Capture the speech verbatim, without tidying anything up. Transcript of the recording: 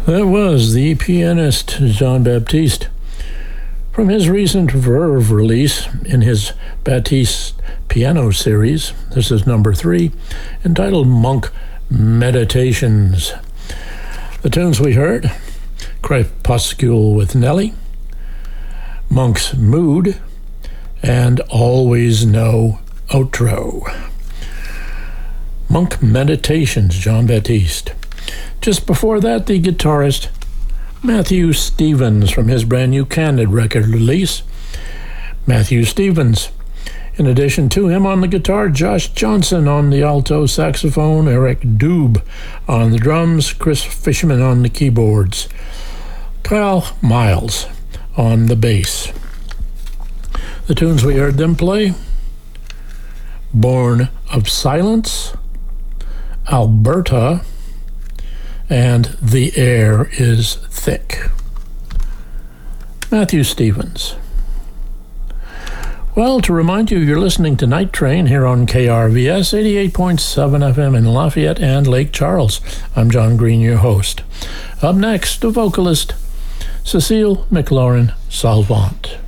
That was the pianist Jean Baptiste from his recent Verve release in his Baptiste piano series. This is number three, entitled Monk Meditations. The tunes we heard: Crepuscule with Nelly, Monk's Mood, and Always No Outro. Monk Meditations, Jean Baptiste. Just before that, the guitarist Matthew Stevens from his brand new Candid record release. Matthew Stevens. In addition to him on the guitar, Josh Johnson on the alto saxophone, Eric Dube on the drums, Chris Fishman on the keyboards, Kyle Miles on the bass. The tunes we heard them play: Born of Silence, Alberta, and The Air is Thick. Matthew Stevens. Well, to remind you, you're listening to Night Train here on K R V S eighty-eight point seven F M in Lafayette and Lake Charles. I'm John Green, your host. Up next, the vocalist Cecile McLaurin Salvant.